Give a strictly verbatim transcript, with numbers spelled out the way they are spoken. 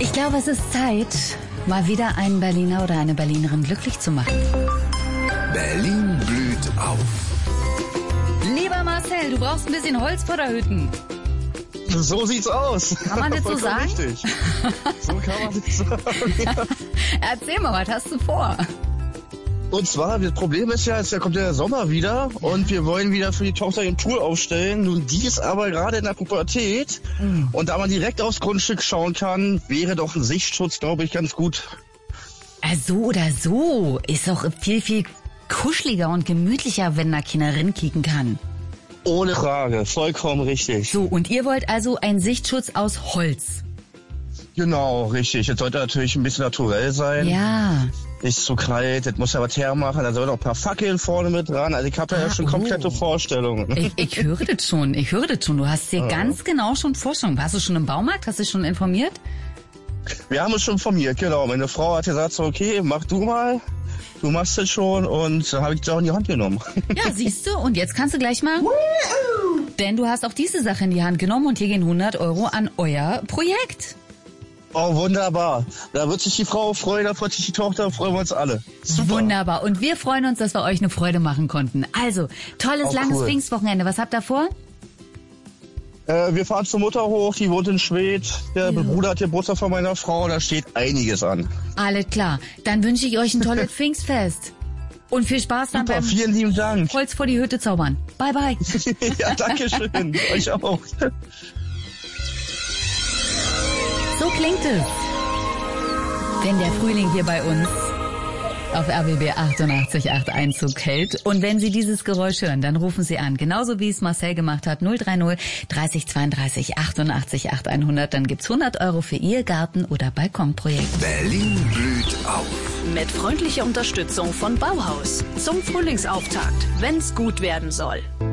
Ich glaube, es ist Zeit, mal wieder einen Berliner oder eine Berlinerin glücklich zu machen. Berlin blüht auf. Lieber Marcel, du brauchst ein bisschen Holz vor der Hütten. So sieht's aus. Kann man das so sagen? Richtig. So kann man das sagen. Erzähl mal, was hast du vor? Und zwar, das Problem ist ja, jetzt kommt ja der Sommer wieder und wir wollen wieder für die Tochter den Pool aufstellen. Nun, die ist aber gerade in der Pubertät. Mhm. Und da man direkt aufs Grundstück schauen kann, wäre doch ein Sichtschutz, glaube ich, ganz gut. Äh, so oder so. Ist doch viel, viel kuscheliger und gemütlicher, wenn da keiner rinkicken kann. Ohne Frage, vollkommen richtig. So, und ihr wollt also einen Sichtschutz aus Holz? Genau, richtig. Jetzt sollte natürlich ein bisschen naturell sein. Ja. Nicht zu kalt, das muss ja was hermachen, da sollen noch ein paar Fackeln vorne mit dran. Also ich habe ah, ja schon oh. komplette Vorstellungen. Ich, ich höre das schon, ich höre das schon. Du hast dir ja. ganz genau schon Vorstellungen. Warst du schon im Baumarkt? Hast du dich schon informiert? Wir haben uns schon informiert, genau. Meine Frau hat gesagt, so, okay, mach du mal. Du machst das schon und da habe ich das auch in die Hand genommen. Ja, siehst du, und jetzt kannst du gleich mal... Denn du hast auch diese Sache in die Hand genommen und hier gehen hundert Euro an euer Projekt. Oh, wunderbar. Da wird sich die Frau freuen, da freut sich die Tochter, freuen wir uns alle. Super. Wunderbar. Und wir freuen uns, dass wir euch eine Freude machen konnten. Also, tolles, oh, langes cool. Pfingstwochenende. Was habt ihr vor? Äh, wir fahren zur Mutter hoch, die wohnt in Schwedt. Der jo. Bruder hat Geburtstag von meiner Frau, da steht einiges an. Alles klar. Dann wünsche ich euch ein tolles Pfingstfest. Und viel Spaß dann Super, beim vielen lieben Dank. Holz vor die Hütte zaubern. Bye, bye. Ja, danke schön. Euch auch. So klingt es, wenn der Frühling hier bei uns auf R B B achtundachtzig Komma acht Einzug hält. Und wenn Sie dieses Geräusch hören, dann rufen Sie an. Genauso wie es Marcel gemacht hat. null drei null, dreißig zweiunddreißig, achtundachtzig acht hundert. Dann gibt's hundert Euro für Ihr Garten- oder Balkonprojekt. Berlin blüht auf. Mit freundlicher Unterstützung von Bauhaus. Zum Frühlingsauftakt, wenn's gut werden soll.